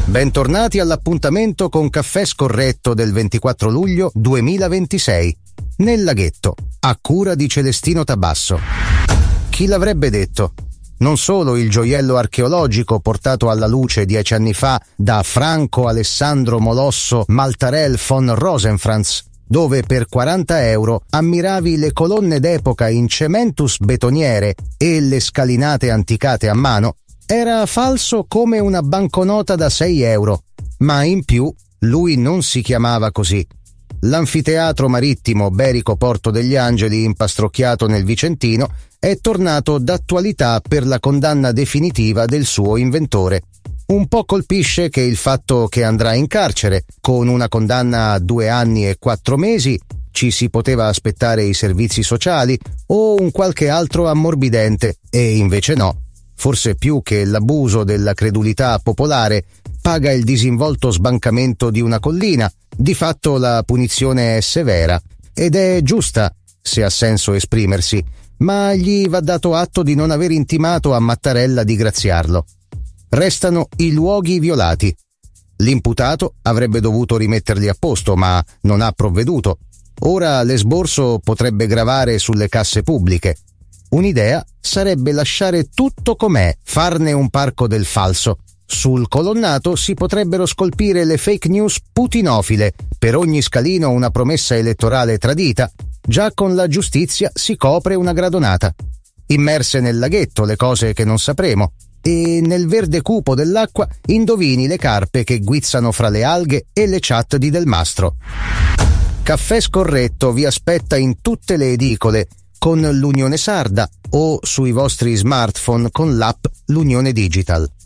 Bentornati all'appuntamento con Caffè Scorretto del 24 luglio 2026, nel laghetto, a cura di Celestino Tabasso. Chi l'avrebbe detto? Non solo il gioiello archeologico portato alla luce 10 anni fa da Franco Alessandro Molosso Maltarel von Rosenfranz, dove per 40 euro ammiravi le colonne d'epoca in cementus betoniere e le scalinate anticate a mano, era falso come una banconota da 6 euro, ma in più lui non si chiamava così. L'anfiteatro marittimo Berico Porto degli Angeli, impastrocchiato nel Vicentino, è tornato d'attualità per la condanna definitiva del suo inventore. Un po' colpisce che il fatto che andrà in carcere, con una condanna a 2 anni e 4 mesi, ci si poteva aspettare i servizi sociali o un qualche altro ammorbidente, e invece no. Forse più che l'abuso della credulità popolare, paga il disinvolto sbancamento di una collina. Di fatto la punizione è severa, ed è giusta, se ha senso esprimersi, ma gli va dato atto di non aver intimato a Mattarella di graziarlo. Restano i luoghi violati. L'imputato avrebbe dovuto rimetterli a posto, ma non ha provveduto. Ora l'esborso potrebbe gravare sulle casse pubbliche. Un'idea sarebbe lasciare tutto com'è, farne un parco del falso. Sul colonnato si potrebbero scolpire le fake news putinofile, per ogni scalino una promessa elettorale tradita. Già con la giustizia si copre una gradonata. Immerse nel laghetto le cose che non sapremo, e nel verde cupo dell'acqua indovini le carpe che guizzano fra le alghe e le chat di Del Mastro. Caffè Scorretto vi aspetta in tutte le edicole con l'Unione Sarda o sui vostri smartphone con l'app L'Unione Digital.